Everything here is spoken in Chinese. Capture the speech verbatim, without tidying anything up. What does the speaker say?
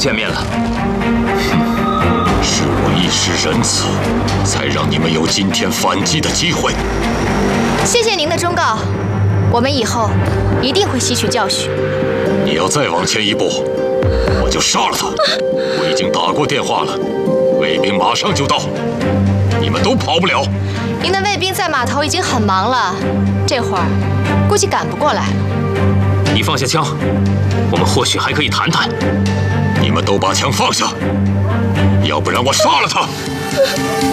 见面了。 是我一时仁慈，才让你们有今天反击的机会。 谢谢您的忠告，我们以后一定会吸取教训。 你要再往前一步，我就杀了他。我已经打过电话了，卫兵马上就到，你们都跑不了。 您的卫兵在码头已经很忙了，这会儿估计赶不过来了。 你放下枪，我们或许还可以谈谈。 你们都把枪放下，要不然我杀了他。